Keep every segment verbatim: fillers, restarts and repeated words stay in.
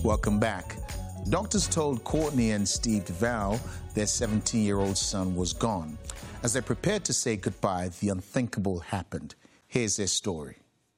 Welcome back. Doctors told Courtney and Steve DeVal their seventeen-year-old son was gone. As they prepared to say goodbye, the unthinkable happened. Here's their story.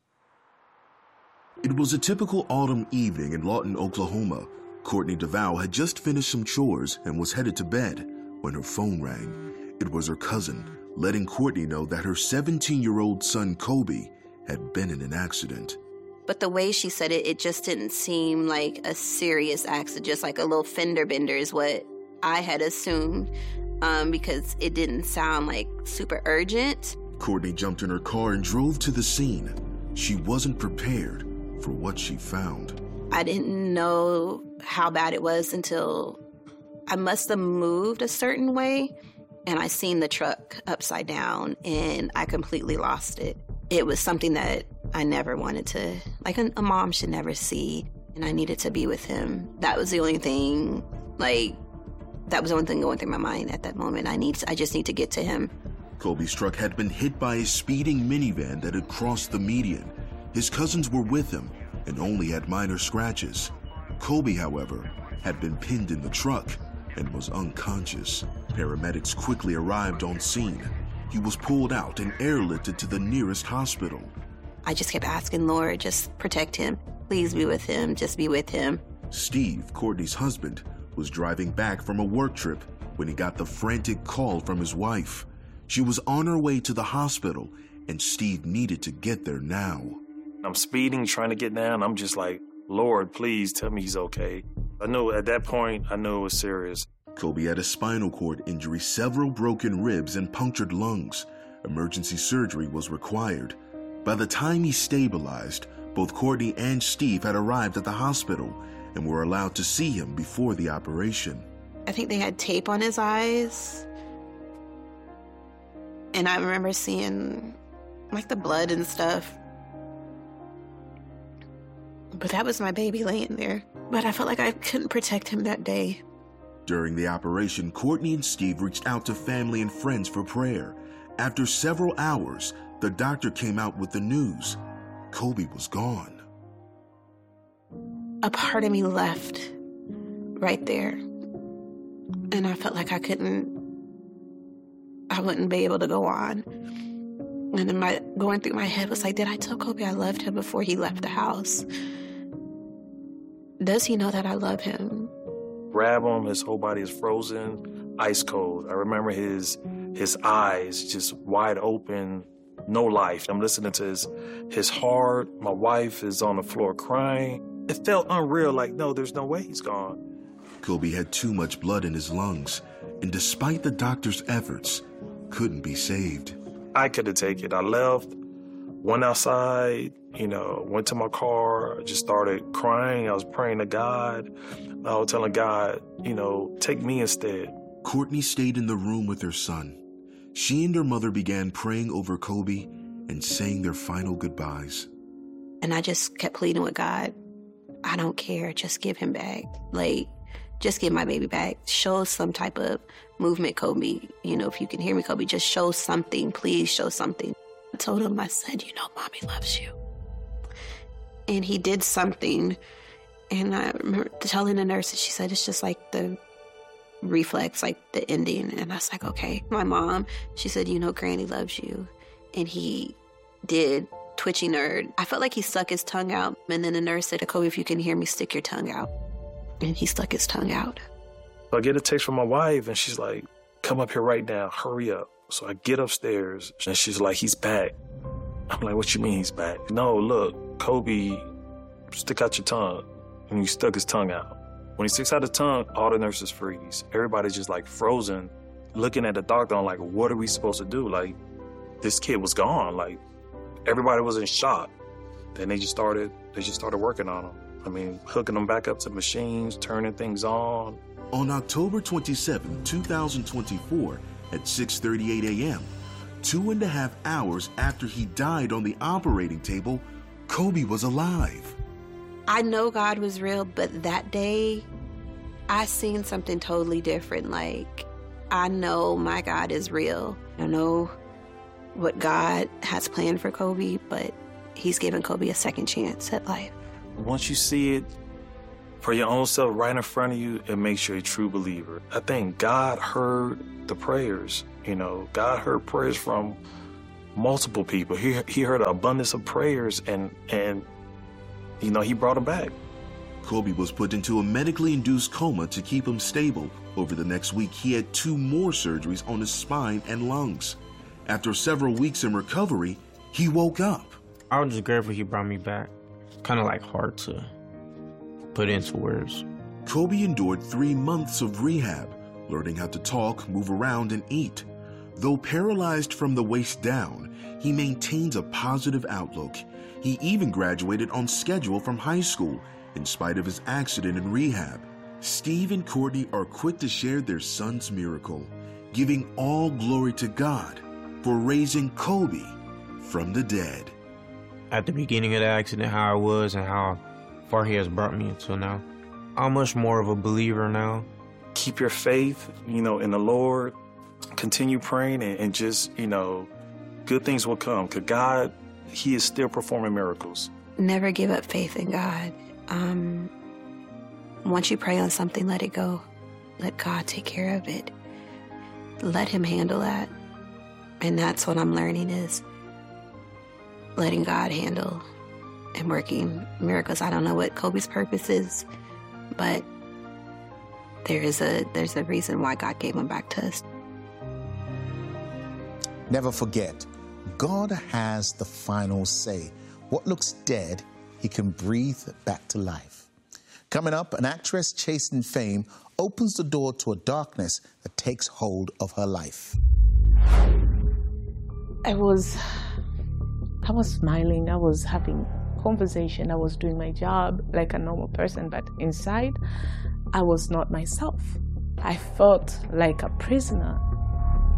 It was a typical autumn evening in Lawton, Oklahoma. Courtney DeVal had just finished some chores and was headed to bed when her phone rang. It was her cousin, letting Courtney know that her seventeen-year-old son, Kobe, had been in an accident. But the way she said it, it just didn't seem like a serious accident, just like a little fender bender is what I had assumed, um, because it didn't sound like super urgent. Courtney jumped in her car and drove to the scene. She wasn't prepared for what she found. I didn't know how bad it was until I must have moved a certain way, and I seen the truck upside down, and I completely lost it. It was something that I never wanted to, like a, a mom should never see, and I needed to be with him. That was the only thing, like, that was the only thing going through my mind at that moment. I need, to, I just need to get to him. Kobe's truck had been hit by a speeding minivan that had crossed the median. His cousins were with him and only had minor scratches. Kobe, however, had been pinned in the truck and was unconscious. Paramedics quickly arrived on scene. He was pulled out and airlifted to the nearest hospital. I just kept asking, Lord, just protect him. Please be with him. Just be with him. Steve, Courtney's husband, was driving back from a work trip when he got the frantic call from his wife. She was on her way to the hospital, and Steve needed to get there now. I'm speeding, trying to get down. I'm just like, Lord, please tell me he's okay. I knew at that point, I knew it was serious. Kobe had a spinal cord injury, several broken ribs, and punctured lungs. Emergency surgery was required. By the time he stabilized, both Courtney and Steve had arrived at the hospital and were allowed to see him before the operation. I think they had tape on his eyes. And I remember seeing, like, the blood and stuff. But that was my baby laying there. But I felt like I couldn't protect him that day. During the operation, Courtney and Steve reached out to family and friends for prayer. After several hours, the doctor came out with the news. Kobe was gone. A part of me left right there. And I felt like I couldn't, I wouldn't be able to go on. And then my, going through my head was like, did I tell Kobe I loved him before he left the house? Does he know that I love him? Grab him, his whole body is frozen, ice cold. I remember his his eyes just wide open, no life. I'm listening to his, his heart. My wife is on the floor crying. It felt unreal, like, no, there's no way he's gone. Kobe had too much blood in his lungs, and despite the doctor's efforts, couldn't be saved. I couldn't take it. I left, went outside, you know, went to my car, just started crying. I was praying to God. I was telling God, you know, take me instead. Courtney stayed in the room with her son. She and her mother began praying over Kobe and saying their final goodbyes. And I just kept pleading with God, I don't care, just give him back. Like, just give my baby back. Show some type of movement, Kobe. You know, if you can hear me, Kobe, just show something. Please show something. I told him, I said, you know, Mommy loves you. And he did something. And I remember telling the nurse, and she said, it's just like the reflex, like the ending. And I was like, okay. My mom, she said, you know, Granny loves you. And he did, twitchy nerd. I felt like he stuck his tongue out. And then the nurse said, Kobe, if you can hear me, stick your tongue out. And he stuck his tongue out. I get a text from my wife, and she's like, come up here right now, hurry up. So I get upstairs, and she's like, he's back. I'm like, what you mean he's back? No, look, Kobe, stick out your tongue. And he stuck his tongue out. When he sticks out his tongue, all the nurses freeze. Everybody's just like frozen, looking at the doctor. I'm like, what are we supposed to do? Like, this kid was gone. Like, everybody was in shock. Then they just started, they just started working on him. I mean, hooking them back up to machines, turning things on. On October twenty-seventh, two thousand twenty-four, at six thirty-eight a.m., two and a half hours after he died on the operating table, Kobe was alive. I know God was real, but that day, I seen something totally different. Like, I know my God is real. I know what God has planned for Kobe, but he's given Kobe a second chance at life. Once you see it for your own self right in front of you, it makes you a true believer. I think God heard the prayers. You know, God heard prayers from multiple people. He he heard an abundance of prayers, and and you know, he brought him back. Kobe was put into a medically induced coma to keep him stable. Over the next week, he had two more surgeries on his spine and lungs. After several weeks in recovery, he woke up. I was just grateful he brought me back. Kind of like hard to put into words. Kobe endured three months of rehab, learning how to talk, move around, and eat. Though paralyzed from the waist down, he maintains a positive outlook. He even graduated on schedule from high school, in spite of his accident in rehab. Steve and Courtney are quick to share their son's miracle, giving all glory to God for raising Kobe from the dead. At the beginning of the accident, how I was and how far he has brought me until now, I'm much more of a believer now. Keep your faith, you know, in the Lord. Continue praying, and, and just, you know, good things will come. Because God, he is still performing miracles. Never give up faith in God. Um, once you pray on something, let it go. Let God take care of it. Let him handle that. And that's what I'm learning, is letting God handle and working miracles. I don't know what Kobe's purpose is, but there is a there's a reason why God gave him back to us. Never forget, God has the final say. What looks dead, he can breathe back to life. Coming up, an actress chasing fame opens the door to a darkness that takes hold of her life. I was, I was smiling, I was having conversation, I was doing my job like a normal person, but inside, I was not myself. I felt like a prisoner.